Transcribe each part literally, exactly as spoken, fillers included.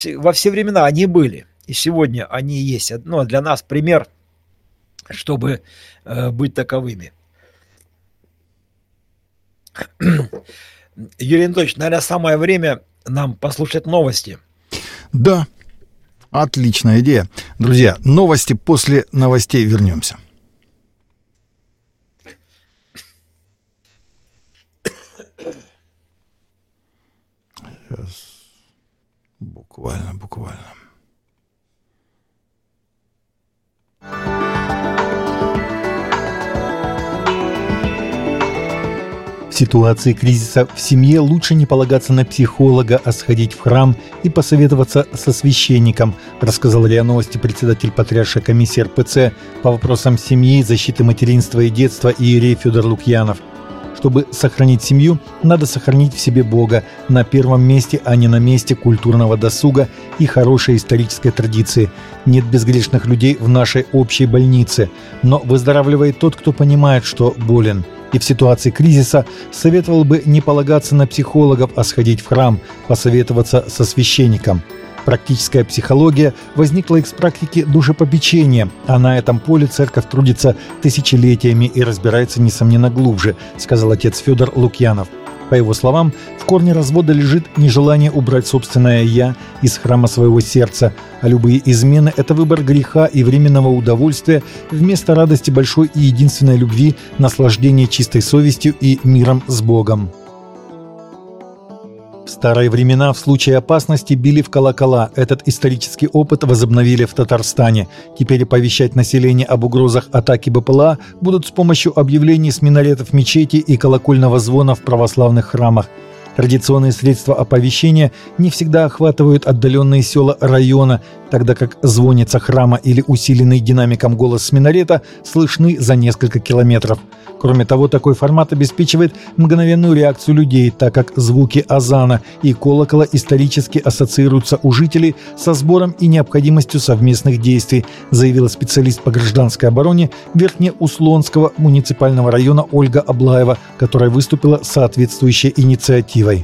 во все времена они были, и сегодня они есть. Ну, для нас пример, чтобы э, быть таковыми. Юрий Анатольевич, наверное, самое время нам послушать новости. Да, отличная идея. Друзья, новости, после новостей вернемся. Сейчас. Буквально, буквально. В ситуации кризиса в семье лучше не полагаться на психолога, а сходить в храм и посоветоваться со священником, рассказал РИА Новости председатель Патриаршей комиссии эр пэ цэ по вопросам семьи, защиты материнства и детства иерей Федор Лукьянов. Чтобы сохранить семью, надо сохранить в себе Бога на первом месте, а не на месте культурного досуга и хорошей исторической традиции. Нет безгрешных людей в нашей общей больнице, но выздоравливает тот, кто понимает, что болен. И в ситуации кризиса советовал бы не полагаться на психологов, а сходить в храм, посоветоваться со священником. Практическая психология возникла из практики душепопечения, а на этом поле церковь трудится тысячелетиями и разбирается, несомненно, глубже, сказал отец Федор Лукьянов. По его словам, в корне развода лежит нежелание убрать собственное «я» из храма своего сердца, а любые измены – это выбор греха и временного удовольствия вместо радости большой и единственной любви, наслаждения чистой совестью и миром с Богом. В старые времена в случае опасности били в колокола. Этот исторический опыт возобновили в Татарстане. Теперь оповещать население об угрозах атаки бэ пэ эл а будут с помощью объявлений с минаретов мечети и колокольного звона в православных храмах. Традиционные средства оповещения не всегда охватывают отдаленные села района, тогда как звонница храма или усиленный динамиком голос с минарета слышны за несколько километров. Кроме того, такой формат обеспечивает мгновенную реакцию людей, так как звуки азана и колокола исторически ассоциируются у жителей со сбором и необходимостью совместных действий, заявила специалист по гражданской обороне Верхнеуслонского муниципального района Ольга Аблаева, которая выступила с соответствующей инициативой.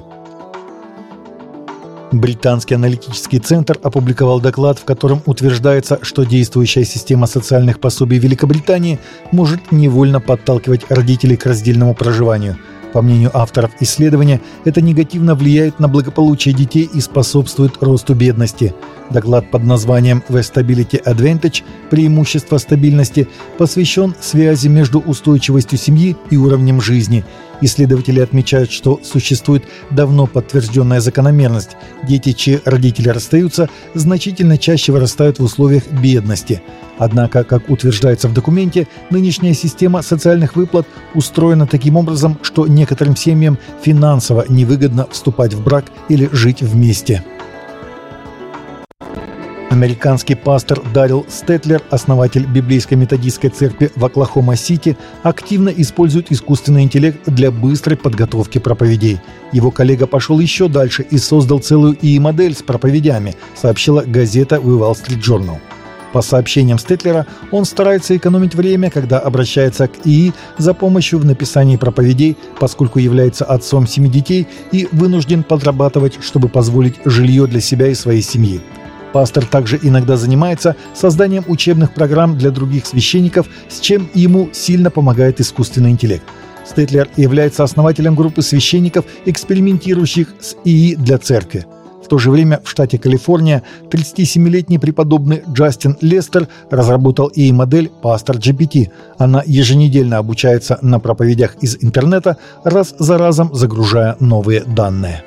Британский аналитический центр опубликовал доклад, в котором утверждается, что действующая система социальных пособий Великобритании может невольно подталкивать родителей к раздельному проживанию. По мнению авторов исследования, это негативно влияет на благополучие детей и способствует росту бедности. Доклад под названием «The Stability Advantage» – преимущество стабильности посвящен связи между устойчивостью семьи и уровнем жизни. Исследователи отмечают, что существует давно подтвержденная закономерность. Дети, чьи родители расстаются, значительно чаще вырастают в условиях бедности. Однако, как утверждается в документе, нынешняя система социальных выплат устроена таким образом, что некоторым семьям финансово невыгодно вступать в брак или жить вместе. Американский пастор Даррел Стэтлер, основатель библейской методистской церкви в Оклахома-Сити, активно использует искусственный интеллект для быстрой подготовки проповедей. Его коллега пошел еще дальше и создал целую и и-модель с проповедями, сообщила газета The Wall Street Journal. По сообщениям Стэтлера, он старается экономить время, когда обращается к ИИ за помощью в написании проповедей, поскольку является отцом семи детей и вынужден подрабатывать, чтобы позволить жилье для себя и своей семьи. Пастор также иногда занимается созданием учебных программ для других священников, с чем ему сильно помогает искусственный интеллект. Стэтлер является основателем группы священников, экспериментирующих с ИИ для церкви. В то же время в штате Калифорния тридцатисемилетний преподобный Джастин Лестер разработал эй ай-модель Pastor джи пи ти. Она еженедельно обучается на проповедях из интернета, раз за разом загружая новые данные.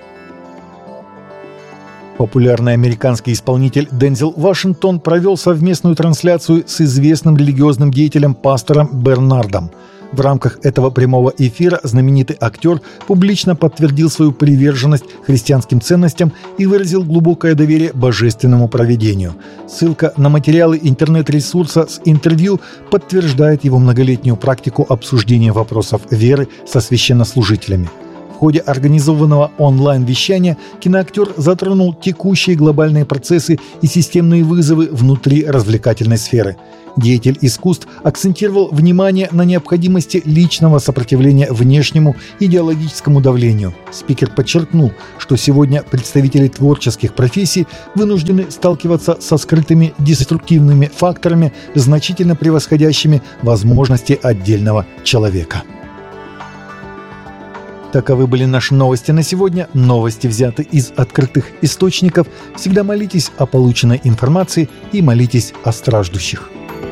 Популярный американский исполнитель Дензел Вашингтон провел совместную трансляцию с известным религиозным деятелем пастором Бернардом. В рамках этого прямого эфира знаменитый актер публично подтвердил свою приверженность христианским ценностям и выразил глубокое доверие божественному провидению. Ссылка на материалы интернет-ресурса с интервью подтверждает его многолетнюю практику обсуждения вопросов веры со священнослужителями. В ходе организованного онлайн-вещания киноактер затронул текущие глобальные процессы и системные вызовы внутри развлекательной сферы. Деятель искусств акцентировал внимание на необходимости личного сопротивления внешнему идеологическому давлению. Спикер подчеркнул, что сегодня представители творческих профессий вынуждены сталкиваться со скрытыми деструктивными факторами, значительно превосходящими возможности отдельного человека. Таковы были наши новости на сегодня. Новости взяты из открытых источников. Всегда молитесь о полученной информации и молитесь о страждущих.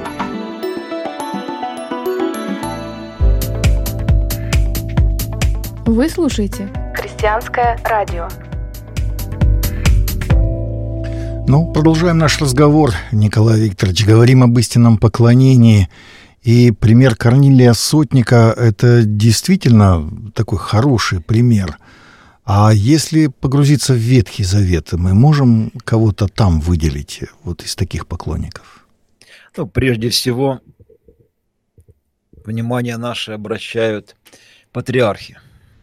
Вы слушаете «Христианское радио». Ну, продолжаем наш разговор, Николай Викторович. Говорим об истинном поклонении. И пример Корнилия Сотника – это действительно такой хороший пример. А если погрузиться в Ветхий Завет, мы можем кого-то там выделить вот из таких поклонников? Ну, прежде всего, внимание наше обращают патриархи.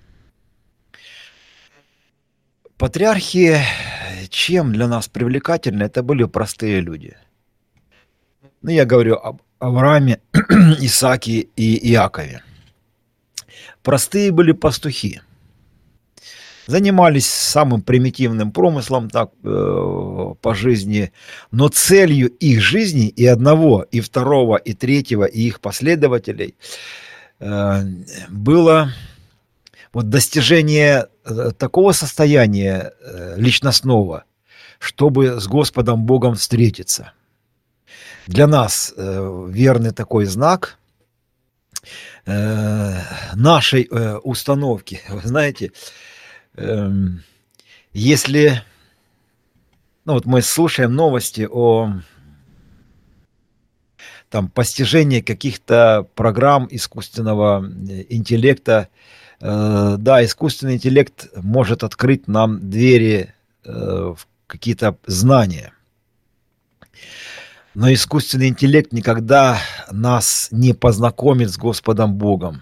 Патриархи, чем для нас привлекательны, это были простые люди. Ну, я говорю об Аврааме, Исааке и Иакове. Простые были пастухи. Занимались самым примитивным промыслом так, э, по жизни, но целью их жизни и одного, и второго, и третьего, и их последователей э, было вот достижение э, такого состояния э, личностного, чтобы с Господом Богом встретиться. Для нас э, верный такой знак э, нашей э, установки. Вы знаете, э, если ну вот мы слушаем новости о там, постижении каких-то программ искусственного интеллекта, э, да, искусственный интеллект может открыть нам двери э, в какие-то знания. Но искусственный интеллект никогда нас не познакомит с Господом Богом.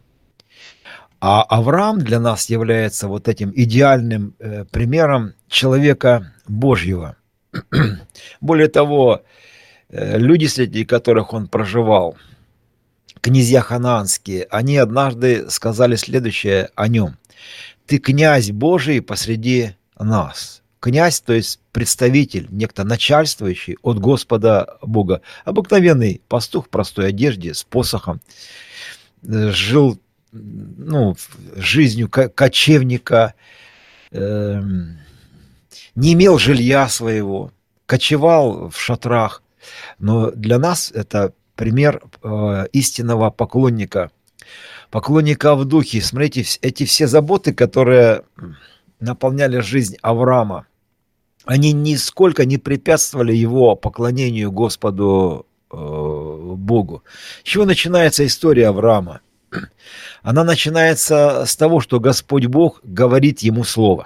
А Авраам для нас является вот этим идеальным э, примером человека Божьего. Более того, э, люди, среди которых он проживал, князья ханаанские, они однажды сказали следующее о нем: «Ты князь Божий посреди нас». Князь, то есть представитель, некто начальствующий от Господа Бога. Обыкновенный пастух в простой одежде, с посохом. Жил ну, жизнью кочевника, э, не имел жилья своего, кочевал в шатрах. Но для нас это пример э, истинного поклонника. Поклонника в духе. Смотрите, эти все заботы, которые наполняли жизнь Авраама, они нисколько не препятствовали его поклонению Господу э, Богу. С чего начинается история Авраама? Она начинается с того, что Господь Бог говорит ему слово.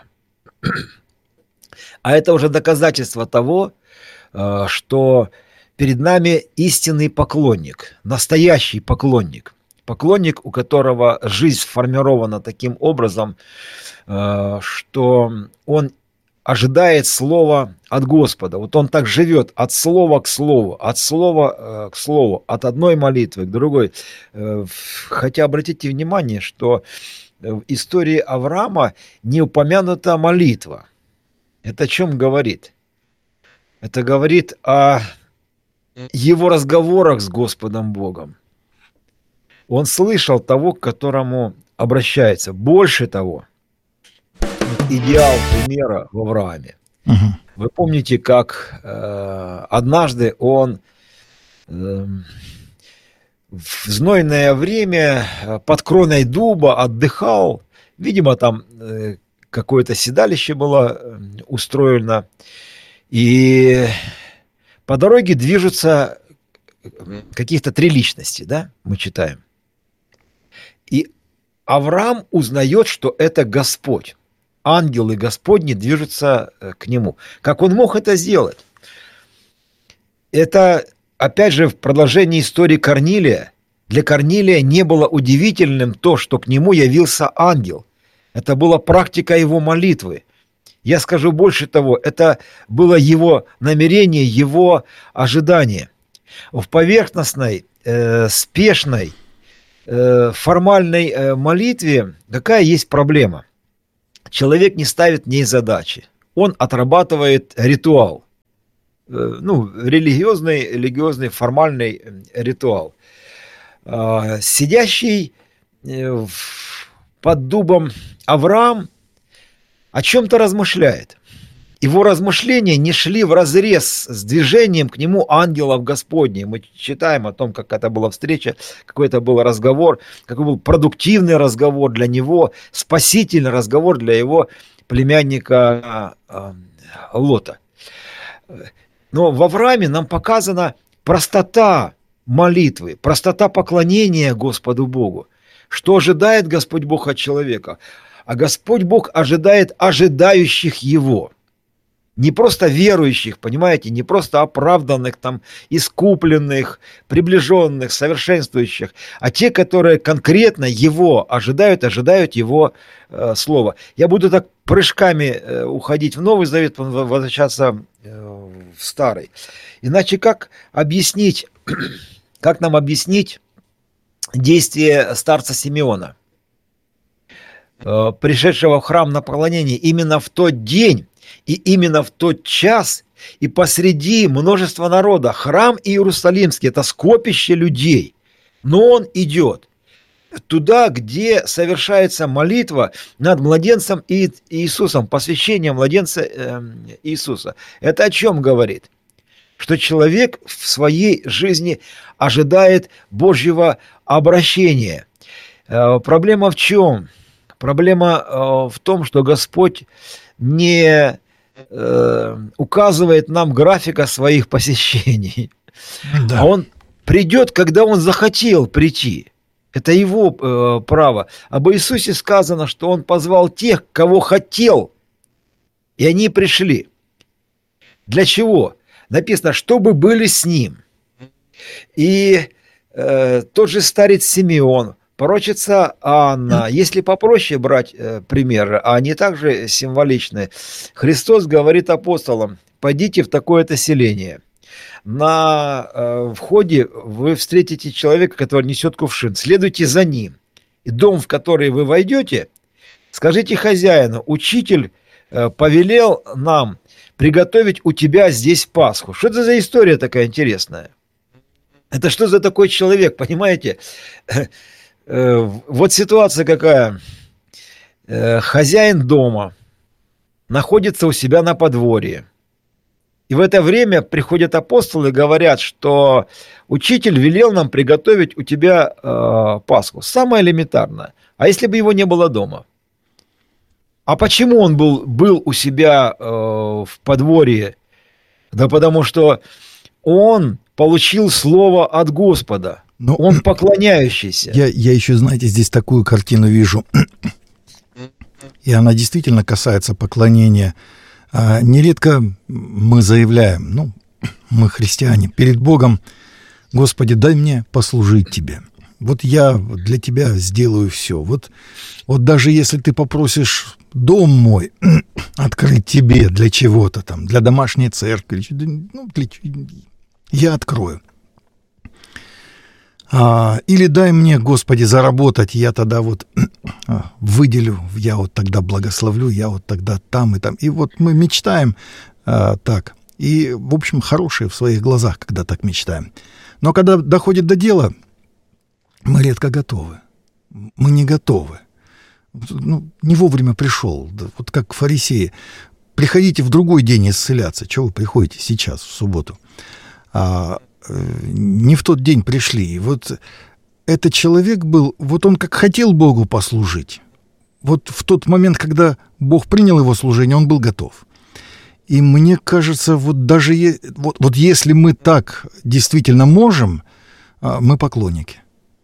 А это уже доказательство того, э, что перед нами истинный поклонник, настоящий поклонник. Поклонник, у которого жизнь сформирована таким образом, э, что он ожидает слова от Господа. Вот он так живет от слова к слову, от слова э, к слову, от одной молитвы к другой. Э, хотя обратите внимание, что в истории Авраама не упомянута молитва. Это о чем говорит? Это говорит о его разговорах с Господом Богом. Он слышал того, к которому обращается. Больше того, идеал примера в Аврааме. Угу. Вы помните, как э, однажды он э, в знойное время под кроной дуба отдыхал. Видимо, там э, какое-то седалище было э, устроено. И по дороге движутся каких-то три личности, да, мы читаем. И Авраам узнает, что это Господь. Ангелы Господни движутся к нему. Как он мог это сделать? Это, опять же, в продолжении истории Корнилия. Для Корнилия не было удивительным то, что к нему явился ангел. Это была практика его молитвы. Я скажу больше того, это было его намерение, его ожидание. В поверхностной, э, спешной, э, формальной э, молитве какая есть проблема? Человек не ставит в ней задачи. Он отрабатывает ритуал. Э, ну, религиозный, религиозный, формальный ритуал. Э, сидящий э, под дубом Авраам о чем-то размышляет. Его размышления не шли вразрез с движением к нему ангелов Господней. Мы читаем о том, как это была встреча, какой это был разговор, какой был продуктивный разговор для него, спасительный разговор для его племянника Лота. Но в Аврааме нам показана простота молитвы, простота поклонения Господу Богу. Что ожидает Господь Бог от человека? А Господь Бог ожидает ожидающих Его. Не просто верующих, понимаете, не просто оправданных, там, искупленных, приближенных, совершенствующих, а те, которые конкретно Его ожидают, ожидают Его э, Слова. Я буду так прыжками э, уходить в Новый Завет, возвращаться э, в Старый. Иначе как объяснить, как нам объяснить действие старца Симеона, э, пришедшего в храм на поклонение именно в тот день, и именно в тот час, и посреди множества народа, храм Иерусалимский – это скопище людей, но он идет туда, где совершается молитва над младенцем Иисусом, посвящение младенца Иисуса. Это о чем говорит? Что человек в своей жизни ожидает Божьего обращения. Проблема в чем? Проблема в том, что Господь не э, указывает нам графика своих посещений. Да. А он придет, когда он захотел прийти. Это его э, право. Об Иисусе сказано, что он позвал тех, кого хотел, и они пришли. Для чего? Написано, чтобы были с ним. И э, тот же старец Симеон, пророчица Анна, если попроще брать э, примеры, а они также символичны, Христос говорит апостолам: пойдите в такое-то селение. На э, входе вы встретите человека, который несет кувшин, следуйте за ним. И дом, в который вы войдете, скажите хозяину: учитель э, повелел нам приготовить у тебя здесь Пасху. Что это за история такая интересная? Это что за такой человек, понимаете? Вот ситуация какая. Хозяин дома находится у себя на подворье. И в это время приходят апостолы и говорят, что учитель велел нам приготовить у тебя э, Пасху. Самое элементарное. А если бы его не было дома? А почему он был, был у себя э, в подворье? Да потому что он получил слово от Господа. Но он поклоняющийся. Я, я еще, знаете, здесь такую картину вижу. И она действительно касается поклонения. А, нередко мы заявляем, ну, мы христиане, перед Богом: Господи, дай мне послужить Тебе. Вот я для Тебя сделаю все. Вот, вот даже если Ты попросишь дом мой открыть Тебе для чего-то там, для домашней церкви, ну, для... я открою. А, или дай мне, Господи, заработать, я тогда вот выделю, я вот тогда благословлю, я вот тогда там и там. И вот мы мечтаем а, так. И, в общем, хорошие в своих глазах, когда так мечтаем. Но когда доходит до дела, мы редко готовы. Мы не готовы. Ну, не вовремя пришел. Вот как фарисеи. Приходите в другой день исцеляться. Чего вы приходите сейчас, в субботу? А, не в тот день пришли. И вот этот человек был, вот он как хотел Богу послужить. Вот в тот момент, когда Бог принял его служение, он был готов. И мне кажется, вот даже е- вот, вот если мы так действительно можем, мы поклонники.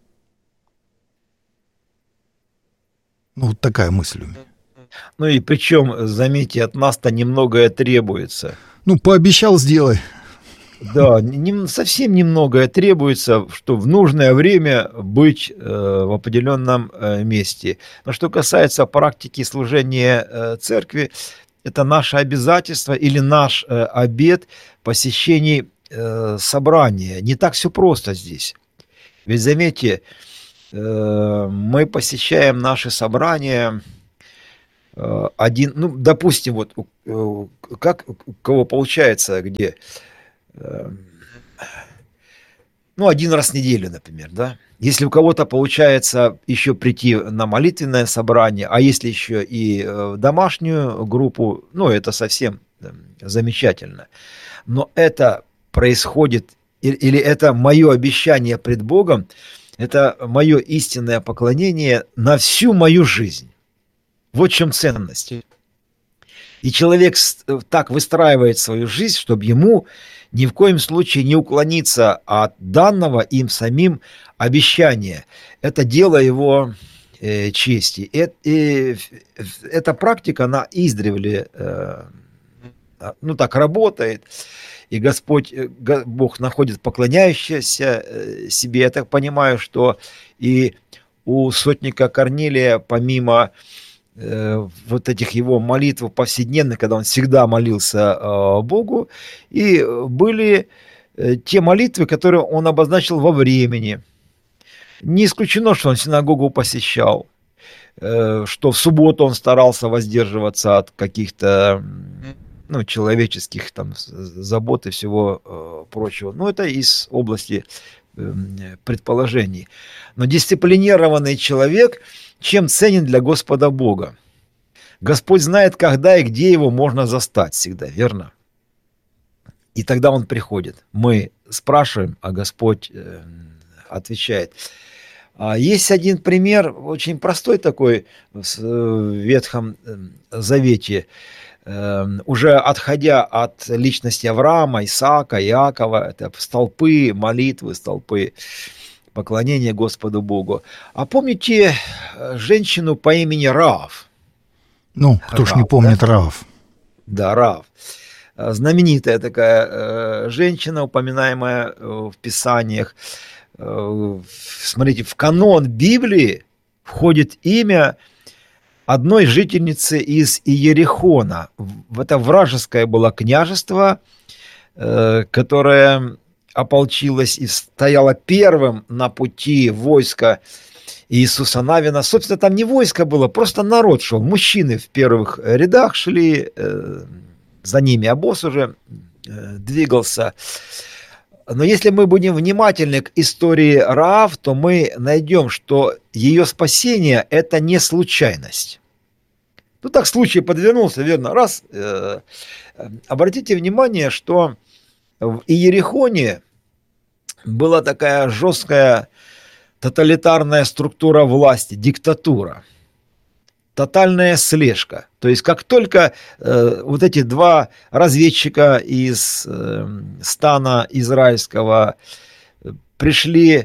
Ну, вот такая мысль у меня. Ну и причем, заметьте, от нас-то немногое требуется. Ну, пообещал, сделай. Да, не, совсем немногое требуется, что в нужное время быть э, в определенном э, месте. Но что касается практики служения э, церкви, это наше обязательство или наш э, обет посещений э, собрание. Не так все просто здесь. Ведь заметьте, э, мы посещаем наши собрания э, один, ну, допустим, вот э, как у кого получается, где, э, ну, один раз в неделю, например, да. Если у кого-то получается еще прийти на молитвенное собрание, а если еще и в домашнюю группу, ну, это совсем замечательно. Но это происходит, или это мое обещание пред Богом, это мое истинное поклонение на всю мою жизнь. Вот в чем ценность. И человек так выстраивает свою жизнь, чтобы ему ни в коем случае не уклониться от данного им самим обещания. Это дело его э, чести. Это, э, эта практика, она издревле э, ну, так работает. И Господь, Бог находит поклоняющегося себе. Я так понимаю, что и у сотника Корнилия, помимо э, вот этих его молитв повседневных, когда он всегда молился э, Богу, и были э, те молитвы, которые он обозначил во времени. Не исключено, что он синагогу посещал, э, что в субботу он старался воздерживаться от каких-то ну, человеческих там забот и всего э, прочего. Ну, это из области э, предположений. Но дисциплинированный человек чем ценен для Господа Бога? Господь знает, когда и где его можно застать всегда, верно? И тогда он приходит. Мы спрашиваем, а Господь э, отвечает. Есть один пример, очень простой такой, в Ветхом Завете. Уже отходя от личности Авраама, Исаака, Иакова, это столпы молитвы, столпы поклонения Господу Богу. А помните женщину по имени Раав? Ну, кто ж не помнит да? Раав. Да, Раав. Знаменитая такая э, женщина, упоминаемая в Писаниях. Э, смотрите, в канон Библии входит имя одной жительницы из Иерихона. Это вражеское было княжество, э, которое ополчилось и стояло первым на пути войска Иисуса Навина. Собственно, там не войско было, просто народ шел. Мужчины в первых рядах шли, э, за ними обоз уже э, двигался. Но если мы будем внимательны к истории Раав, то мы найдем, что ее спасение – это не случайность. Ну так случай подвернулся, верно. Раз, э, обратите внимание, что в Иерихоне была такая жесткая тоталитарная структура власти, диктатура, тотальная слежка. То есть как только э, вот эти два разведчика из э, стана израильского пришли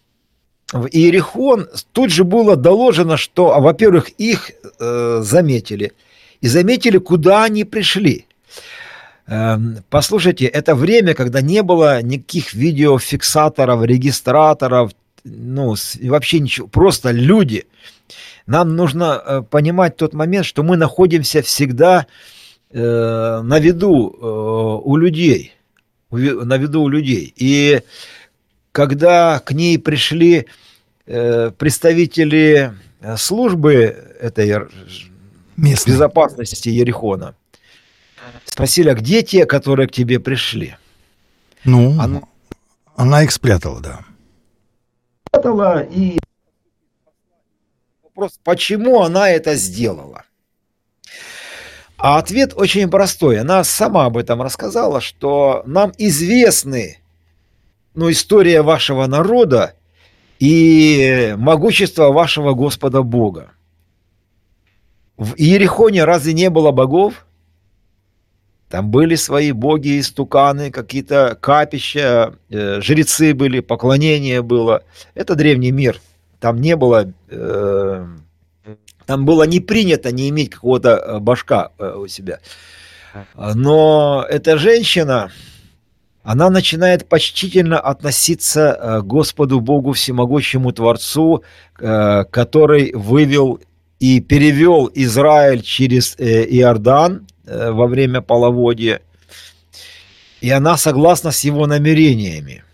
в Иерихон, тут же было доложено, что, во-первых, их э, заметили, и заметили, куда они пришли. Э, послушайте, это время, когда не было никаких видеофиксаторов, регистраторов, ну, вообще ничего, просто люди. Нам нужно э, понимать тот момент, что мы находимся всегда э, на виду э, у людей, у, на виду у людей. И когда к ней пришли э, представители службы этой местной безопасности Иерихона, спросили, а где те, которые к тебе пришли? Ну, она, она их спрятала, да. Спрятала, и вопрос, почему она это сделала? А ответ очень простой. Она сама об этом рассказала, что нам известны ну, история вашего народа и могущество вашего Господа Бога. В Иерихоне разве не было богов? Там были свои боги, истуканы, какие-то капища, э, жрецы были, поклонение было. Это древний мир. Там не было, э, там было не принято не иметь какого-то божка э, у себя. Но эта женщина, она начинает почтительно относиться к Господу Богу Всемогущему Творцу, э, который вывел и перевел Израиль через э, Иордан во время половодья. и она согласна с его намерениями.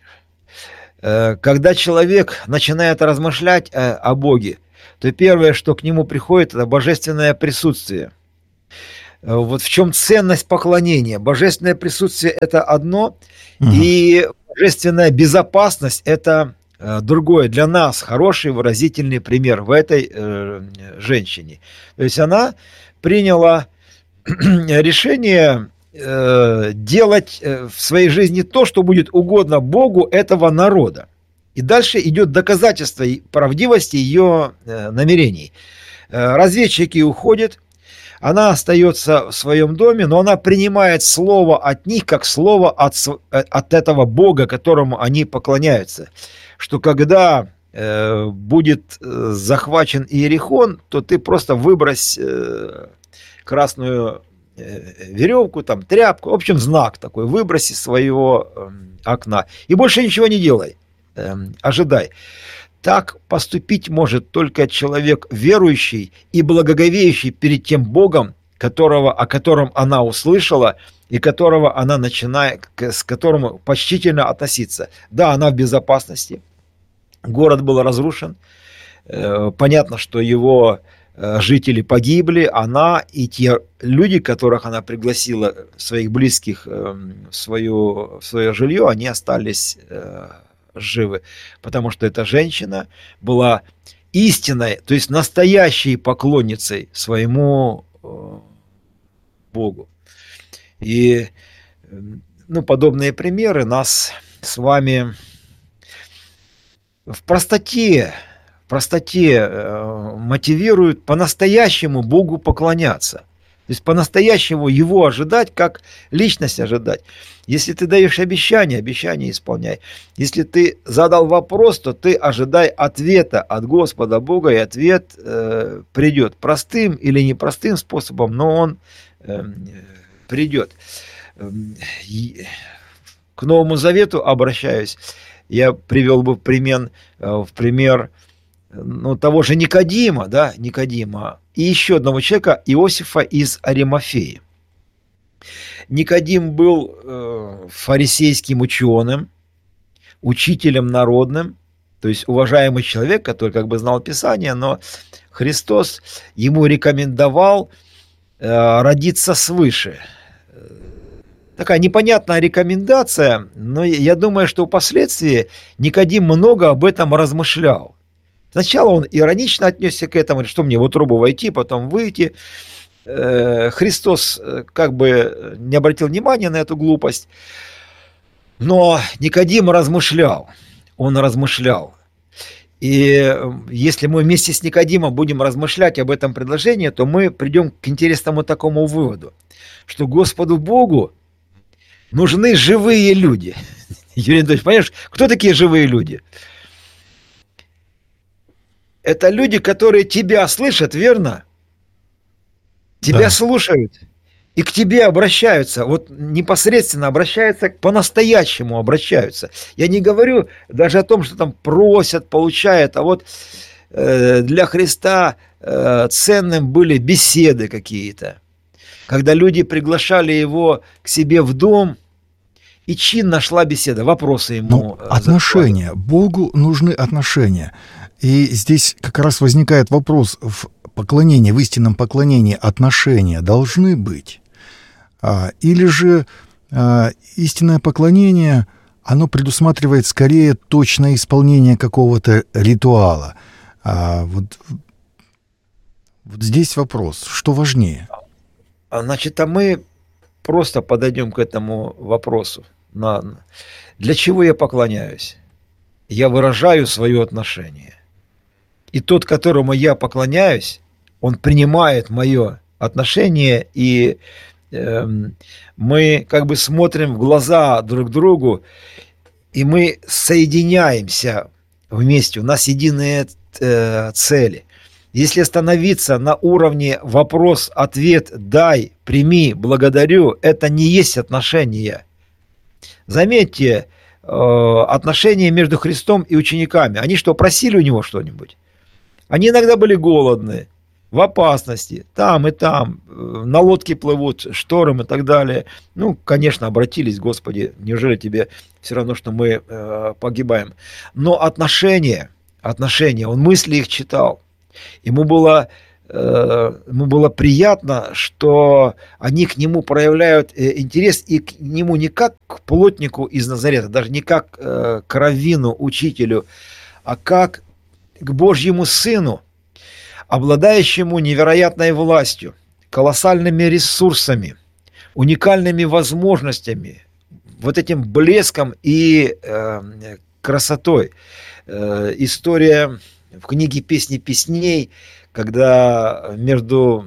Когда человек начинает размышлять о Боге, то первое, что к нему приходит, это божественное присутствие. Вот в чем ценность поклонения. Божественное присутствие – это одно, угу. и божественная безопасность – это другое. Для нас хороший выразительный пример в этой э, женщине. То есть она приняла решение э, делать в своей жизни то, что будет угодно Богу этого народа. И дальше идет доказательство правдивости ее э, намерений. Э, разведчики уходят, она остается в своем доме, но она принимает слово от них, как слово от, от этого Бога, которому они поклоняются. Что когда э, будет захвачен Иерихон, то ты просто выбрось э, красную э, веревку, там, тряпку, в общем, знак такой, выбрось из своего э, окна. И больше ничего не делай, э, ожидай. Так поступить может только человек верующий и благоговеющий перед тем Богом, которого, о котором она услышала, и которого она начинает, с которым почтительно относиться. Да, она в безопасности. Город был разрушен. Понятно, что его жители погибли. Она и те люди, которых она пригласила, своих близких, в, свое, в свое жилье, они остались живы. Потому что эта женщина была истинной, то есть настоящей поклонницей своему Богу. И ну, подобные примеры нас с вами в простоте, в простоте э, мотивируют по-настоящему Богу поклоняться. То есть по-настоящему Его ожидать, как личность ожидать. Если ты даешь обещание, обещание исполняй. Если ты задал вопрос, то ты ожидай ответа от Господа Бога, и ответ э, придет простым или непростым способом, но он э, придет. К Новому Завету обращаюсь. Я привел бы пример, в пример ну, того же Никодима, да, Никодима, и еще одного человека, Иосифа из Аримафеи. Никодим был э, фарисейским ученым, учителем народным, то есть уважаемый человек, который как бы знал Писание, но Христос ему рекомендовал э, родиться свыше. Такая непонятная рекомендация, но я думаю, что впоследствии Никодим много об этом размышлял. Сначала он иронично отнесся к этому, что мне в утробу войти, потом выйти. Христос как бы не обратил внимания на эту глупость, но Никодим размышлял, он размышлял. И если мы вместе с Никодимом будем размышлять об этом предложении, то мы придем к интересному такому выводу, что Господу Богу нужны живые люди. Юрий Анатольевич, понимаешь, кто такие живые люди? Это люди, которые тебя слышат, верно? Тебя да. слушают и к тебе обращаются. Вот непосредственно обращаются, по-настоящему обращаются. Я не говорю даже о том, что там просят, получают, а вот э, для Христа э, ценным были беседы какие-то. Когда люди приглашали его к себе в дом, и чинно шла беседа, вопросы ему. Ну, отношения. Богу нужны отношения. И здесь как раз возникает вопрос, в поклонении, в истинном поклонении отношения должны быть. А, или же а, истинное поклонение, оно предусматривает скорее точное исполнение какого-то ритуала. А, вот, вот здесь вопрос, что важнее? Значит, а мы просто подойдем к этому вопросу. На... Для чего я поклоняюсь? Я выражаю свое отношение. И тот, которому я поклоняюсь, он принимает мое отношение, и э, мы как бы смотрим в глаза друг другу, и мы соединяемся вместе, у нас единые э, цели. Если остановиться на уровне вопрос-ответ, дай, прими, благодарю, это не есть отношения. Заметьте, отношения между Христом и учениками. Они что, просили у него что-нибудь? Они иногда были голодны. в опасности, там и там, на лодке плывут, шторм и так далее. Ну, конечно, обратились, Господи, неужели тебе все равно, что мы э, погибаем? Но отношения, отношения, он мысли их читал. Ему было, э, ему было приятно, что они к нему проявляют э, интерес, и к нему не как к плотнику из Назарета, даже не как э, к раввину, учителю, а как к Божьему Сыну, обладающему невероятной властью, колоссальными ресурсами, уникальными возможностями, вот этим блеском и э, красотой. Э, история в книге «Песни песней», когда между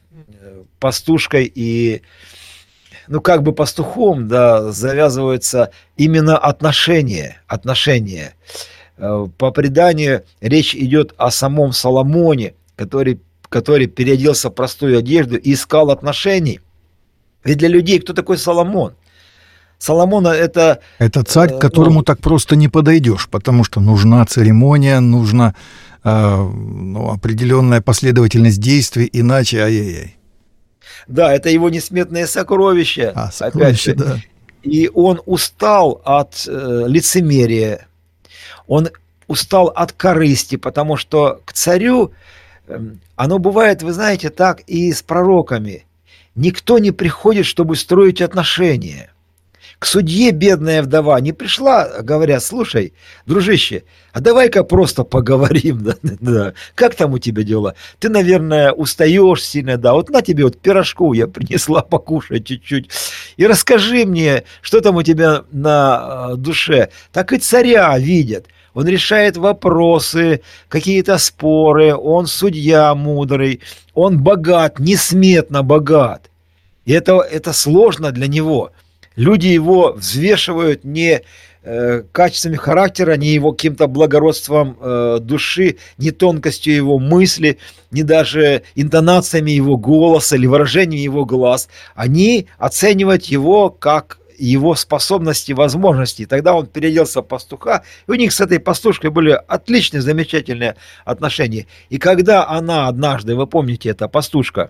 пастушкой и, ну, как бы пастухом, да, завязываются именно отношения, отношения. По преданию речь идет о самом Соломоне, который, который переоделся в простую одежду и искал отношений. Ведь для людей кто такой Соломон? Соломона это... Это царь, к которому ну, так просто не подойдешь, потому что нужна церемония, нужна э, ну, определенная последовательность действий, иначе ай-яй-яй. Да, это его несметные сокровища. А, сокровища, да. И он устал от э, лицемерия, он устал от корысти, потому что к царю, э, оно бывает, вы знаете, так и с пророками. Никто не приходит, чтобы строить отношения. К судье бедная вдова не пришла, говоря: слушай, дружище, а давай-ка просто поговорим, да, да. Как там у тебя дела? Ты, наверное, устаешь сильно, да, вот на тебе вот пирожку я принесла покушать чуть-чуть, и расскажи мне, что там у тебя на душе. Так и царя видят, он решает вопросы, какие-то споры, он судья мудрый, он богат, несметно богат, и это, это сложно для него. Люди его взвешивают не э, качествами характера, не его каким-то благородством э, души, не тонкостью его мысли, не даже интонациями его голоса или выражением его глаз. Они оценивают его как его способности, возможности. Тогда он переоделся в пастуха, и у них с этой пастушкой были отличные, замечательные отношения. И когда она однажды, вы помните, эта пастушка,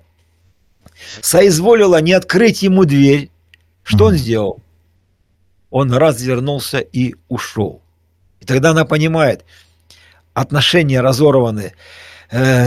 соизволила не открыть ему дверь, что он сделал? Он развернулся и ушел. И тогда она понимает, отношения разорваны. Э,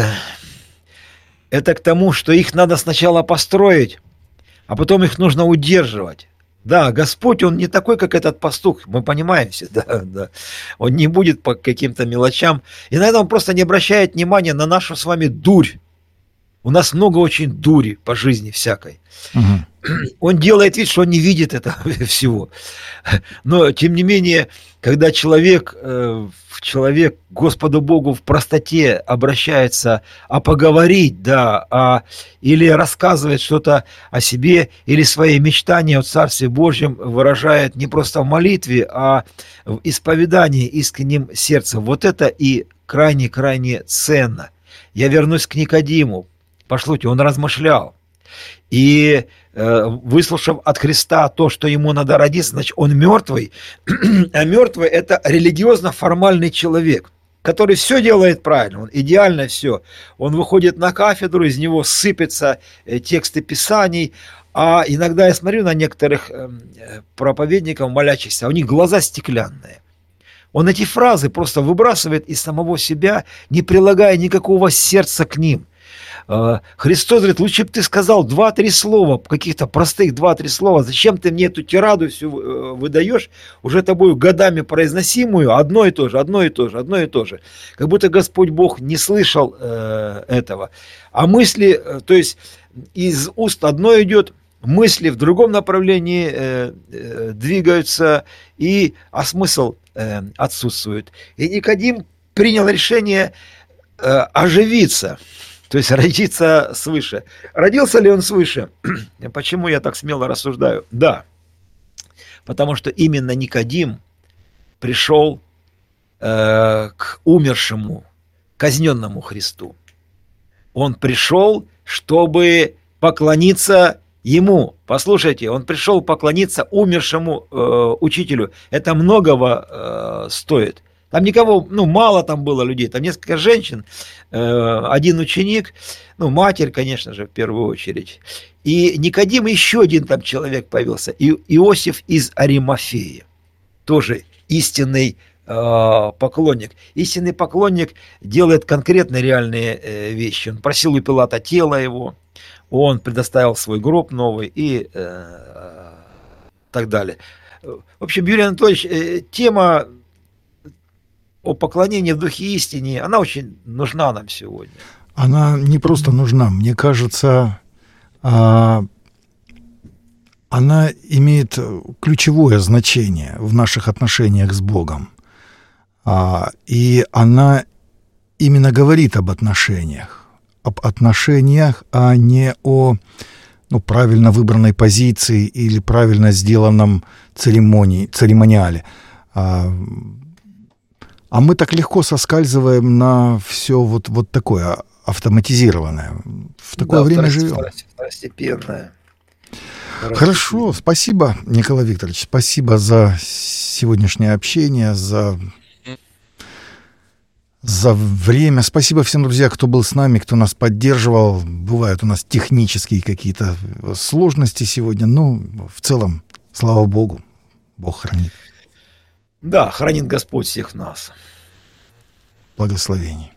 это к тому, что их надо сначала построить, а потом их нужно удерживать. Да, Господь, Он не такой, как этот пастух, мы понимаем все, да, да. Он не будет по каким-то мелочам. Иногда Он просто не обращает внимания на нашу с вами дурь. У нас много очень дури по жизни всякой. Угу. Он делает вид, что он не видит этого всего. Но, тем не менее, когда человек, человек к Господу Богу в простоте обращается, а поговорить, да, а, или рассказывает что-то о себе, или свои мечтания о Царстве Божьем выражает не просто в молитве, а в исповедании искренним сердцем. Вот это и крайне-крайне ценно. Я вернусь к Никодиму. Пошлите, он размышлял. И э, выслушав от Христа то, что ему надо родиться, значит, он мертвый. А мертвый – это религиозно-формальный человек, который все делает правильно, он идеально все. Он выходит на кафедру, из него сыпятся э, тексты Писаний. А иногда я смотрю на некоторых э, проповедников молящихся, у них глаза стеклянные. Он эти фразы просто выбрасывает из самого себя, не прилагая никакого сердца к ним. Христос говорит: лучше бы ты сказал два-три слова, каких-то простых два-три слова. Зачем ты мне эту тираду всю выдаешь, уже тобою годами произносимую, одно и то же, одно и то же, одно и то же. Как будто Господь Бог не слышал э, этого. А мысли, то есть из уст одно идет, мысли в другом направлении э, э, двигаются, и, а смысл э, отсутствует. И Никодим принял решение э, оживиться. То есть родиться свыше. Родился ли он свыше? Почему я так смело рассуждаю? Да. Потому что именно Никодим пришел э, к умершему, казненному Христу. Он пришел, чтобы поклониться ему. Послушайте, он пришел поклониться умершему э, учителю. Это многого э, стоит. Там никого, ну, мало там было людей, там несколько женщин, э, один ученик, ну, матерь, конечно же, в первую очередь. И Никодим, еще один там человек появился, и Иосиф из Аримафеи, тоже истинный э, поклонник. Истинный поклонник делает конкретные реальные э, вещи. Он просил у Пилата тело его, он предоставил свой гроб новый и э, так далее. В общем, Юрий Анатольевич, э, тема о поклонении в духе истине, она очень нужна нам сегодня. Она не просто нужна, мне кажется, а, она имеет ключевое значение в наших отношениях с Богом. А, и она именно говорит об отношениях, об отношениях, а не о, ну, правильно выбранной позиции или правильно сделанном церемонии, церемониале. А, а мы так легко соскальзываем на все вот, вот такое автоматизированное. В такое да, время живем. Второстепенное. Хорошо, спасибо, Николай Викторович, спасибо за сегодняшнее общение, за, за время. Спасибо всем, друзья, кто был с нами, кто нас поддерживал. Бывают у нас технические какие-то сложности сегодня, но в целом, слава Богу, Бог хранит. Да, хранит Господь всех нас. Благословений.